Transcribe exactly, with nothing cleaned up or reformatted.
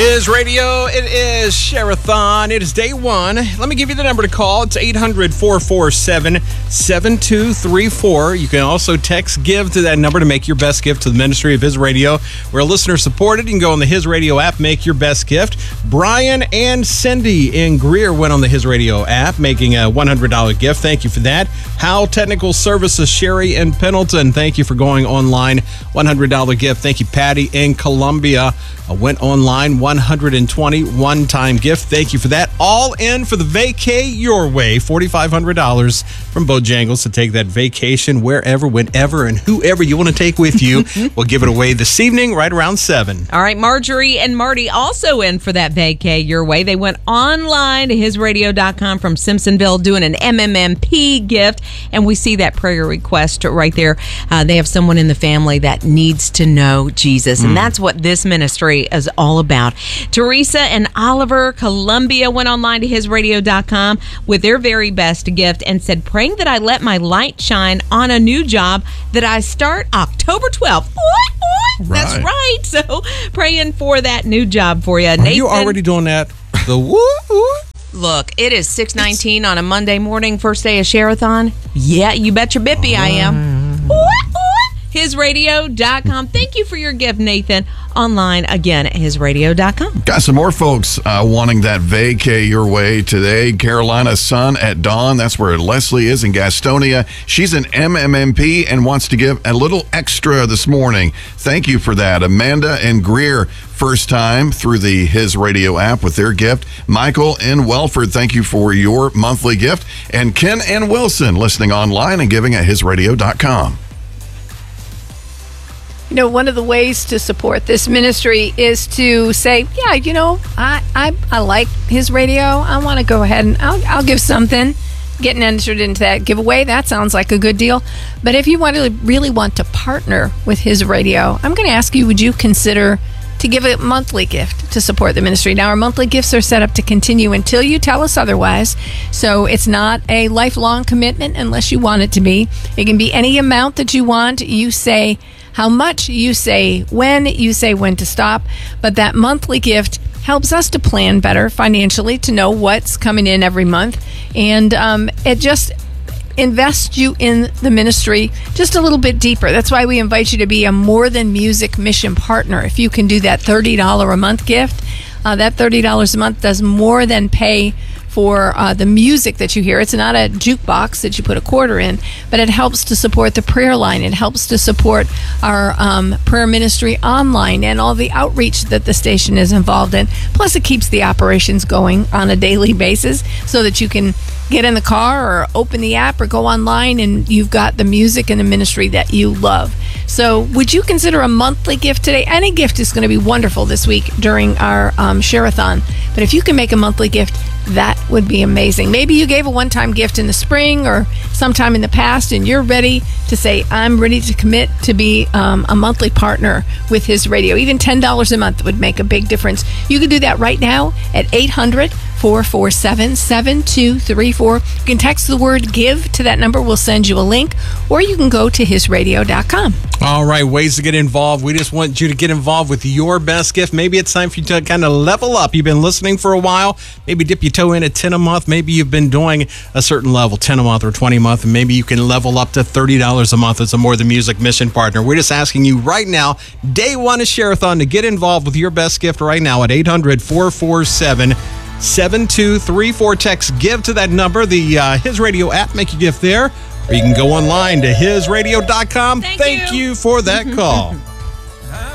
His Radio, it is Share-a-thon. It is day one. Let me give you the number to call. It's eight hundred, four four seven, seven two three four. You can also text GIVE to that number to make your best gift to the ministry of His Radio. We're listener supported. You can go on the His Radio app, make your best gift. Brian and Cindy in Greer went on the His Radio app, making a one hundred dollars gift. Thank you for that. How Technical Services, Sherry and Pendleton. Thank you for going online. one hundred dollars gift. Thank you, Patty in Columbia. I went online, one hundred twenty dollars one-time gift. Thank you for that. All in for the Vacay Your Way, four thousand five hundred dollars from Bojangles to take that vacation wherever, whenever, and whoever you want to take with you. We'll give it away this evening right around seven. All right, Marjorie and Marty also in for that Vacay Your Way. They went online to his radio dot com from Simpsonville doing an M M M P gift, and we see that prayer request right there. Uh, they have someone in the family that needs to know Jesus, and mm. that's what this ministry is all about. Teresa and Oliver Columbia went online to his radio dot com with their very best gift and said, praying that I let my light shine on a new job that I start October twelfth. Right. That's right. So praying for that new job for you. Are Nathan, you already doing that? The woo woo? Look, it is six nineteen on a Monday morning, first day of Share-a-thon. Yeah, you bet your bippy I am. his radio dot com. Thank you for your gift, Nathan. Online again at his radio dot com. Got some more folks uh, wanting that Vacay Your Way today. Carolina Sun at Dawn. That's where Leslie is in Gastonia. She's an M M M P and wants to give a little extra this morning. Thank you for that. Amanda and Greer, first time through the His Radio app with their gift. Michael in Welford, thank you for your monthly gift. And Ken and Wilson listening online and giving at his radio dot com. You know, one of the ways to support this ministry is to say, yeah, you know, I I, I like His Radio. I want to go ahead and I'll, I'll give something. Getting entered into that giveaway, that sounds like a good deal. But if you want to really want to partner with His Radio, I'm going to ask you, would you consider to give a monthly gift to support the ministry? Now, our monthly gifts are set up to continue until you tell us otherwise. So it's not a lifelong commitment unless you want it to be. It can be any amount that you want. You say how much, you say when, you say when to stop. But that monthly gift helps us to plan better financially, to know what's coming in every month. And um, it just invests you in the ministry just a little bit deeper. That's why we invite you to be a More Than Music mission partner. If you can do that thirty dollars a month gift, uh, that thirty dollars a month does more than pay for uh, the music that you hear. It's not a jukebox that you put a quarter in, but it helps to support the prayer line. It helps to support our um, prayer ministry online and all the outreach that the station is involved in. Plus, it keeps the operations going on a daily basis so that you can get in the car or open the app or go online and you've got the music and the ministry that you love. So would you consider a monthly gift today? Any gift is going to be wonderful this week during our um, Share-a-thon. But if you can make a monthly gift, that would be amazing. Maybe you gave a one-time gift in the spring or sometime in the past and you're ready to say, I'm ready to commit to be um, a monthly partner with His Radio. Even ten dollars a month would make a big difference. You can do that right now at eight hundred, four four seven, seven two three four. You can text the word GIVE to that number. We'll send you a link. Or you can go to his radio dot com. All right, ways to get involved. We just want you to get involved with your best gift. Maybe it's time for you to kind of level up. You've been listening for a while. Maybe dip your toe in at ten a month. Maybe you've been doing a certain level, ten a month or twenty a month, and maybe you can level up to thirty dollars a month as a More Than Music mission partner. We're just asking you right now, day one of Share-a-thon, to get involved with your best gift right now at eight hundred, four four seven, seven two three four. Text GIVE to that number, the uh, His Radio app. Make your gift there. Or you can go online to his radio dot com. Thank, Thank you. you for that call.